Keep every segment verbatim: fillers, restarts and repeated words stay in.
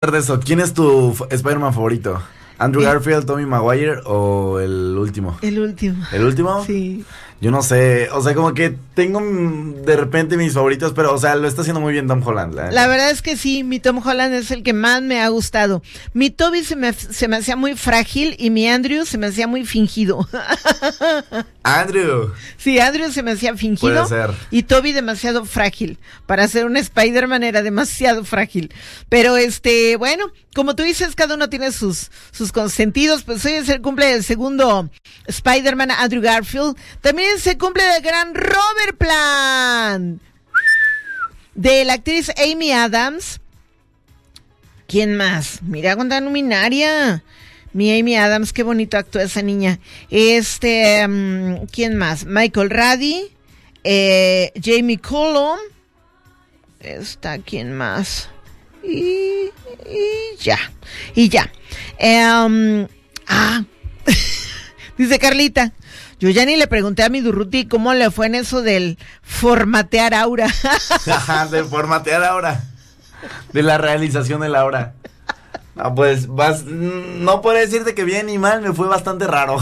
de eso, ¿quién es tu f- Spider-Man favorito? ¿Andrew Garfield, Tobey Maguire o el último? El último. ¿El último? Sí. Yo no sé, o sea, como que tengo mm, de repente mis favoritos, pero, o sea, lo está haciendo muy bien Tom Holland. La, La verdad es que sí, mi Tom Holland es el que más me ha gustado. Mi Toby se me, se me hacía muy frágil y mi Andrew se me hacía muy fingido. Andrew. Sí, Andrew se me hacía fingido. Puede ser. Y Toby demasiado frágil. Para ser un Spider-Man era demasiado frágil. Pero este, bueno, como tú dices, cada uno tiene sus, sus consentidos. Pues hoy es el cumple del segundo Spider-Man, Andrew Garfield. También se cumple del gran Robert Plant. De la actriz Amy Adams. ¿Quién más? Mira cuánta luminaria. Mi Amy Adams, qué bonito actúa esa niña. Este, um, ¿quién más? Michael Ruddy, eh, Jamie Cullum. Está, ¿quién más? Y, y ya, y ya. Um, ah, dice Carlita. Yo ya ni le pregunté a mi Durruti cómo le fue en eso del formatear aura. De formatear ahora. De la realización de la hora. No, pues, vas, no puedo decirte que bien ni mal, me fue bastante raro.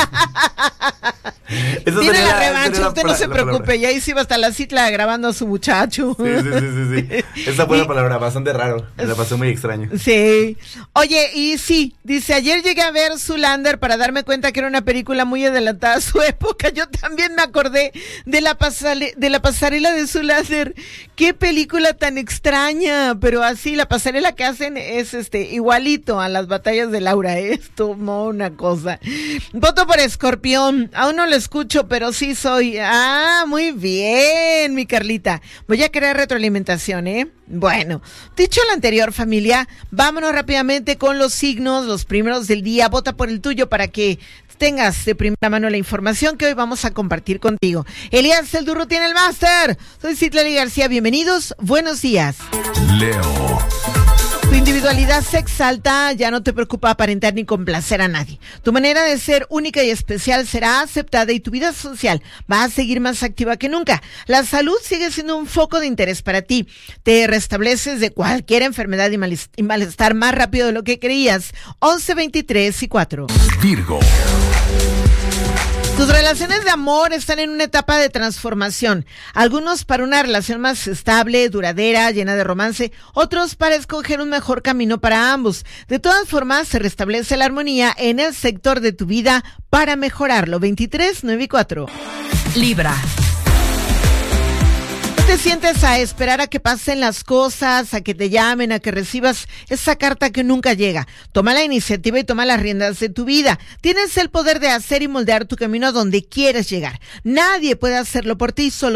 Eso Tiene sería la revancha, sería usted la, no se la preocupe, palabra. ya ahí sí va hasta la citla grabando a su muchacho. Sí, sí, sí, sí, sí. Esa fue la palabra, bastante raro. Me la pasé muy extraño. Sí. Oye, y sí, dice, ayer llegué a ver Zoolander para darme cuenta que era una película muy adelantada a su época. Yo también me acordé de la pasale, de la pasarela de Zoolander. Qué película tan extraña, pero así la pasarela que hacen es este igualito a las batallas de Laura, ¿eh? Es como una cosa. Voto por Escorpión. Aún no lo escucho, pero sí soy. Ah, muy bien, mi Carlita. Voy a querer retroalimentación, ¿eh? Bueno, dicho lo anterior, familia, vámonos rápidamente con los signos, los primeros del día. Vota por el tuyo para que tengas de primera mano la información que hoy vamos a compartir contigo. Elías el Durro tiene el máster. Soy Citlali García, bienvenidos, buenos días. Leo. Tu individualidad se exalta, ya no te preocupa aparentar ni complacer a nadie. Tu manera de ser única y especial será aceptada y tu vida social va a seguir más activa que nunca. La salud sigue siendo un foco de interés para ti. Te restableces de cualquier enfermedad y malest- y malestar más rápido de lo que creías. once, veintitrés y cuatro. Virgo. Tus relaciones de amor están en una etapa de transformación. Algunos para una relación más estable, duradera, llena de romance. Otros para escoger un mejor camino para ambos. De todas formas, se restablece la armonía en el sector de tu vida para mejorarlo. veintitrés, nueve y cuatro. Libra. ¿No te sientes a esperar a que pasen las cosas, a que te llamen, a que recibas esa carta que nunca llega? Toma la iniciativa y toma las riendas de tu vida. Tienes el poder de hacer y moldear tu camino a donde quieres llegar. Nadie puede hacerlo por ti, solo